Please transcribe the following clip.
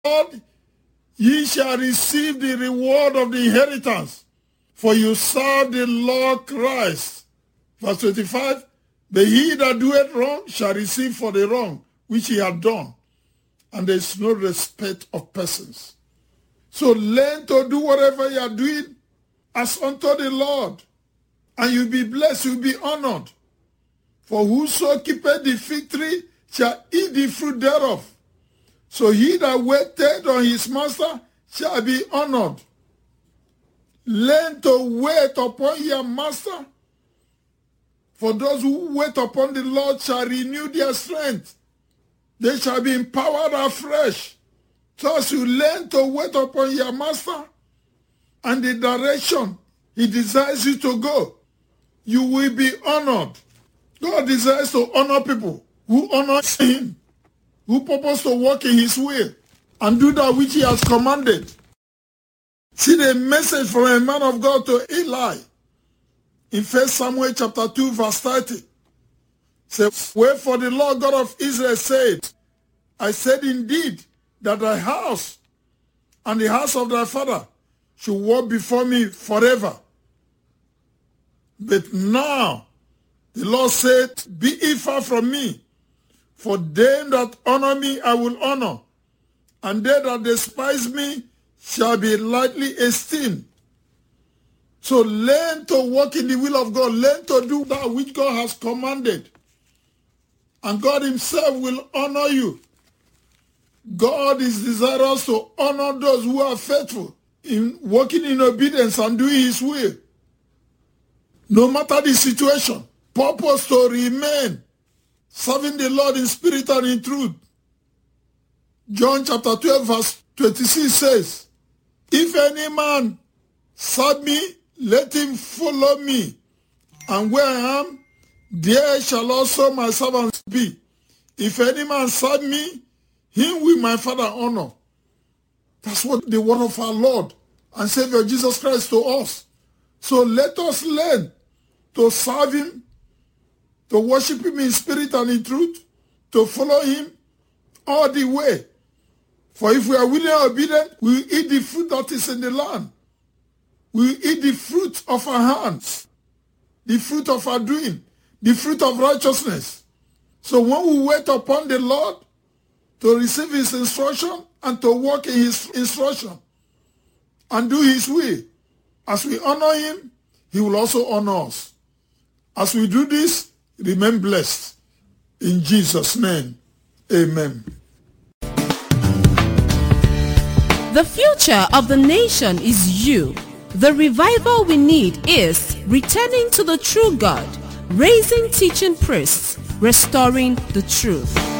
Lord, ye shall receive the reward of the inheritance, for you serve the Lord Christ. Verse 25, but he that doeth wrong shall receive for the wrong which he hath done, and there is no respect of persons. So learn to do whatever you are doing as unto the Lord, and you'll be blessed, you'll be honored. For whoso keepeth the fig tree shall eat the fruit thereof. So he that waited on his master shall be honored. Learn to wait upon your master. For those who wait upon the Lord shall renew their strength. They shall be empowered afresh. So as you learn to wait upon your master and the direction he desires you to go, you will be honored. God desires to honor people who honor him, who purpose to walk in his will and do that which he has commanded. See the message from a man of God to Eli in 1 Samuel chapter 2 verse 30. Say, wherefore the Lord God of Israel said, I said indeed that thy house and the house of thy father should walk before me forever. But now the Lord said, be it far from me, for them that honor me I will honor, and they that despise me shall be lightly esteemed. So learn to walk in the will of God. Learn to do that which God has commanded. And God himself will honor you. God is desirous to honor those who are faithful in walking in obedience and doing his will. No matter the situation, purpose to remain serving the Lord in spirit and in truth. John chapter 12 verse 26 says, if any man serve me, let him follow me, and where I am, there shall also my servants be. If any man serve me, him will my Father honor. That's what the word of our Lord and Savior Jesus Christ to us. So let us learn to serve him, to worship him in spirit and in truth, to follow him all the way. For if we are willing and obedient, we will eat the fruit that is in the land. We will eat the fruit of our hands, the fruit of our doing, the fruit of righteousness. So when we wait upon the Lord to receive his instruction and to walk in his instruction and do his will, as we honor him, he will also honor us. As we do this, remain blessed. In Jesus' name, amen. The future of the nation is you. The revival we need is returning to the true God, raising teaching priests, restoring the truth.